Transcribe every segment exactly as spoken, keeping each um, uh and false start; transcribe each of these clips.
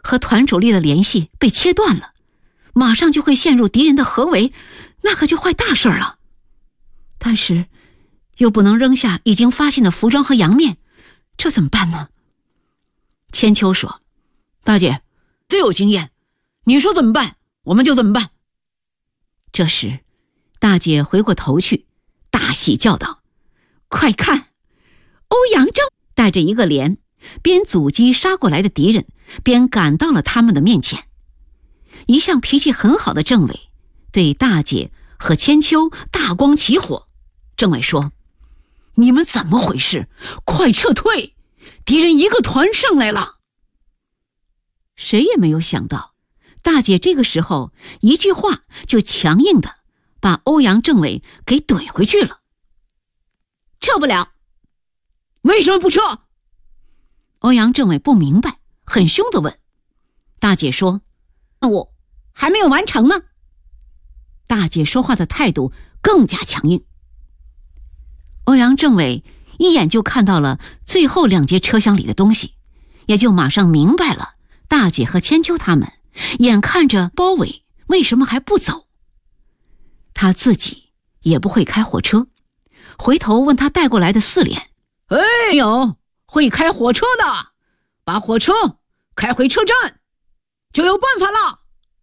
和团主力的联系被切断了，马上就会陷入敌人的合围，那可就坏大事了。但是又不能扔下已经发现的服装和洋面，这怎么办呢？千秋说：大姐最有经验，你说怎么办我们就怎么办。这时大姐回过头去，大喜叫道：快看，欧阳正带着一个连边阻击杀过来的敌人，边赶到了他们的面前。一向脾气很好的政委对大姐和千秋大光起火。政委说：你们怎么回事？快撤退，敌人一个团上来了。谁也没有想到，大姐这个时候一句话就强硬的把欧阳政委给怼回去了。撤不了。为什么不撤？欧阳政委不明白，很凶地问。大姐说：我还没有完成呢。大姐说话的态度更加强硬。欧阳政委一眼就看到了最后两节车厢里的东西，也就马上明白了大姐和千秋他们眼看着包围，为什么还不走。他自己也不会开火车，回头问他带过来的四连：哎呦，会开火车的，把火车开回车站就有办法了。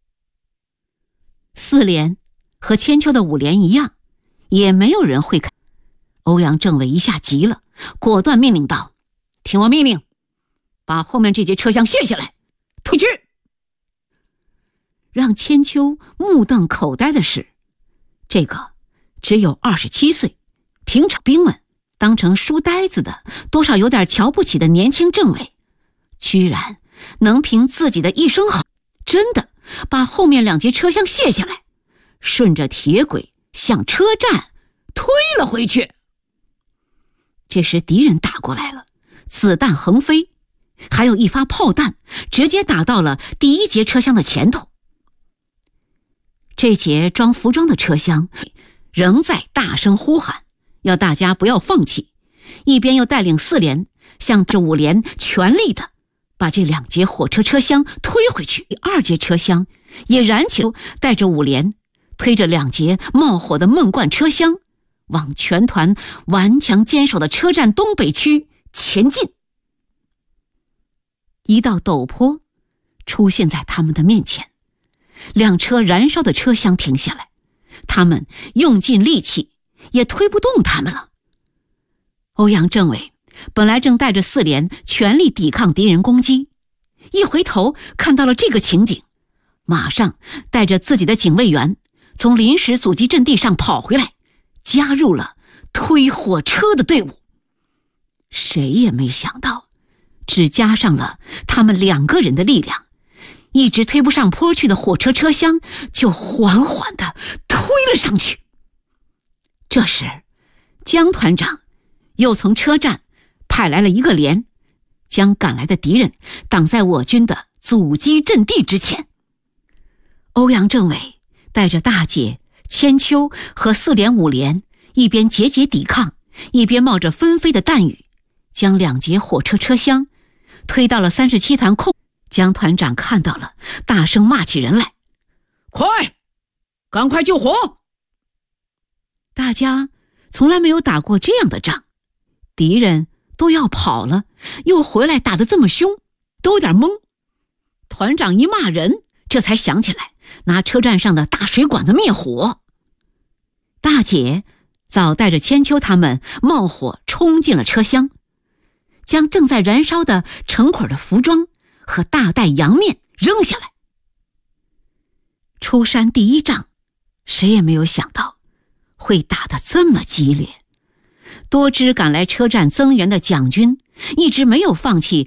四连和千秋的五连一样，也没有人会开。欧阳政委一下急了，果断命令道：听我命令，把后面这节车厢卸下来，退去。让千秋目瞪口呆的是，这个只有二十七岁，平常兵们当成书呆子的，多少有点瞧不起的年轻政委，居然能凭自己的一声吼，真的把后面两节车厢卸下来，顺着铁轨向车站推了回去。这时敌人打过来了，子弹横飞，还有一发炮弹直接打到了第一节车厢的前头。这节装服装的车厢仍在大声呼喊，要大家不要放弃，一边又带领四连向这五连全力的把这两节火车车厢推回去。第二节车厢也燃起了，带着五连推着两节冒火的闷罐车厢往全团顽强坚守的车站东北区前进。一道陡坡出现在他们的面前，两车燃烧的车厢停下来，他们用尽力气也推不动他们了。欧阳政委本来正带着四连全力抵抗敌人攻击，一回头看到了这个情景，马上带着自己的警卫员从临时阻击阵地上跑回来，加入了推火车的队伍。谁也没想到，只加上了他们两个人的力量，一直推不上坡去的火车车厢就缓缓地推了上去。这时江团长又从车站派来了一个连，将赶来的敌人挡在我军的阻击阵地之前。欧阳政委带着大姐、千秋和四连五连一边节节抵抗，一边冒着纷飞的弹雨，将两节火车车厢推到了三十七团空。江团长看到了，大声骂起人来：快，赶快救火！大家从来没有打过这样的仗，敌人都要跑了，又回来打得这么凶，都有点懵。团长一骂人，这才想起来拿车站上的大水管子灭火。大姐早带着千秋他们冒火冲进了车厢，将正在燃烧的成捆的服装和大袋洋面扔下来。出山第一仗，谁也没有想到会打得这么激烈。多支赶来车站增援的蒋军一直没有放弃